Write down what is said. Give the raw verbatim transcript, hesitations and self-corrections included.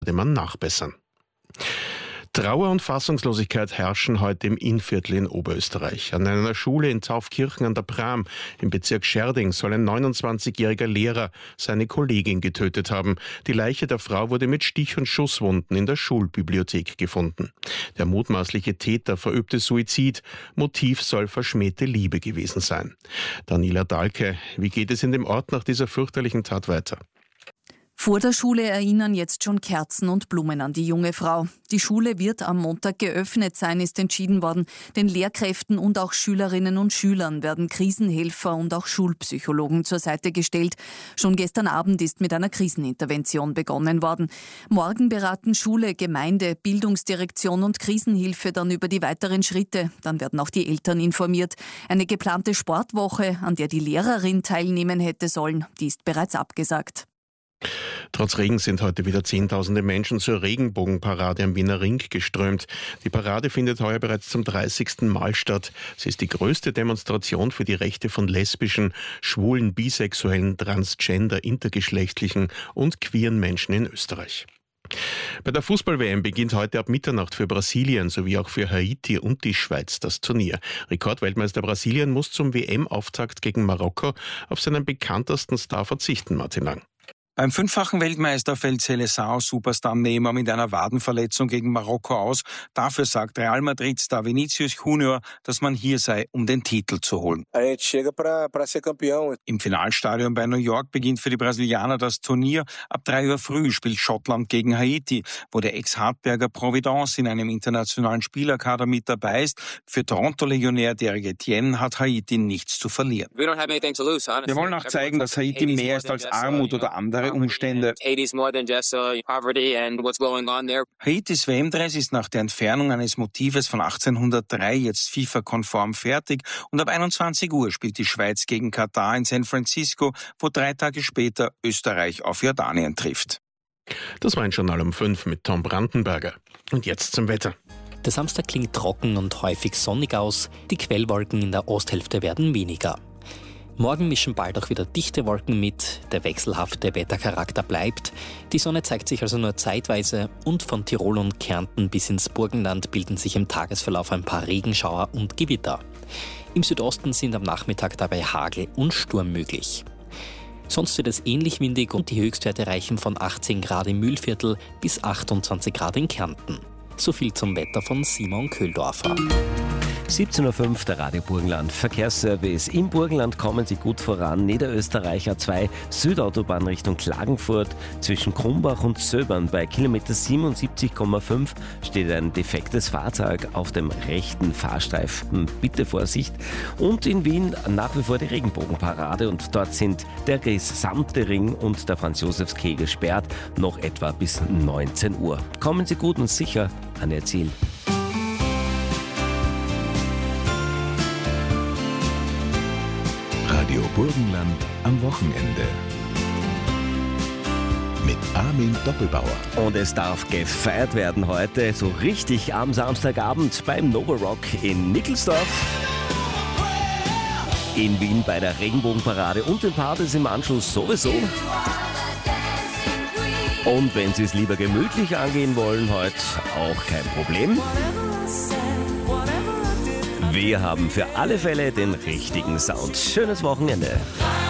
man nachbessern. Trauer und Fassungslosigkeit herrschen heute im Innviertel in Oberösterreich. An einer Schule in Taufkirchen an der Pram im Bezirk Scherding soll ein neunundzwanzigjähriger Lehrer seine Kollegin getötet haben. Die Leiche der Frau wurde mit Stich- und Schusswunden in der Schulbibliothek gefunden. Der mutmaßliche Täter verübte Suizid. Motiv soll verschmähte Liebe gewesen sein. Daniela Dahlke, wie geht es in dem Ort nach dieser fürchterlichen Tat weiter? Vor der Schule erinnern jetzt schon Kerzen und Blumen an die junge Frau. Die Schule wird am Montag geöffnet sein, ist entschieden worden. Den Lehrkräften und auch Schülerinnen und Schülern werden Krisenhelfer und auch Schulpsychologen zur Seite gestellt. Schon gestern Abend ist mit einer Krisenintervention begonnen worden. Morgen beraten Schule, Gemeinde, Bildungsdirektion und Krisenhilfe dann über die weiteren Schritte. Dann werden auch die Eltern informiert. Eine geplante Sportwoche, an der die Lehrerin teilnehmen hätte sollen, die ist bereits abgesagt. Trotz Regen sind heute wieder Zehntausende Menschen zur Regenbogenparade am Wiener Ring geströmt. Die Parade findet heuer bereits zum dreißigsten Mal statt. Sie ist die größte Demonstration für die Rechte von lesbischen, schwulen, bisexuellen, transgender, intergeschlechtlichen und queeren Menschen in Österreich. Bei der Fußball-W M beginnt heute ab Mitternacht für Brasilien sowie auch für Haiti und die Schweiz das Turnier. Rekordweltmeister Brasilien muss zum W M-Auftakt gegen Marokko auf seinen bekanntesten Star verzichten, Martin Lang. Beim fünffachen Weltmeister fällt Seleção-Superstar Neymar mit einer Wadenverletzung gegen Marokko aus. Dafür sagt Real Madrid-Star Vinicius Junior, dass man hier sei, um den Titel zu holen. Im Finalstadion bei New York beginnt für die Brasilianer das Turnier. Ab drei Uhr früh spielt Schottland gegen Haiti, wo der Ex-Hartberger Providence in einem internationalen Spielerkader mit dabei ist. Für Toronto-Legionär Derek Etienne hat Haiti nichts zu verlieren. Wir wollen auch zeigen, dass Haiti mehr ist als Armut oder andere Umstände. Haitis W M-Dress ist nach der Entfernung eines Motives von achtzehnhundertdrei jetzt FIFA-konform fertig und ab einundzwanzig Uhr spielt die Schweiz gegen Katar in San Francisco, wo drei Tage später Österreich auf Jordanien trifft. Das war ein Journal um fünf mit Tom Brandenberger. Und jetzt zum Wetter. Der Samstag klingt trocken und häufig sonnig aus. Die Quellwolken in der Osthälfte werden weniger. Morgen mischen bald auch wieder dichte Wolken mit, der wechselhafte Wettercharakter bleibt. Die Sonne zeigt sich also nur zeitweise und von Tirol und Kärnten bis ins Burgenland bilden sich im Tagesverlauf ein paar Regenschauer und Gewitter. Im Südosten sind am Nachmittag dabei Hagel und Sturm möglich. Sonst wird es ähnlich windig und die Höchstwerte reichen von achtzehn Grad im Mühlviertel bis achtundzwanzig Grad in Kärnten. So viel zum Wetter von Simon Köhldorfer. siebzehn Uhr fünf, der Radio Burgenland Verkehrsservice. Im Burgenland kommen Sie gut voran. Niederösterreich A zwei, Südautobahn Richtung Klagenfurt. Zwischen Krumbach und Söbern bei Kilometer siebenundsiebzig Komma fünf steht ein defektes Fahrzeug auf dem rechten Fahrstreifen. Bitte Vorsicht. Und in Wien nach wie vor die Regenbogenparade und dort sind der gesamte Ring und der Franz-Josefs-Quai gesperrt, noch etwa bis neunzehn Uhr. Kommen Sie gut und sicher an Ihr Ziel. Radio Burgenland am Wochenende. Mit Armin Doppelbauer. Und es darf gefeiert werden heute, so richtig am Samstagabend beim Nova Rock in Nickelsdorf. In Wien bei der Regenbogenparade und den Partys im Anschluss sowieso. Und wenn Sie es lieber gemütlich angehen wollen heute, auch kein Problem. Wir haben für alle Fälle den richtigen Sound. Schönes Wochenende.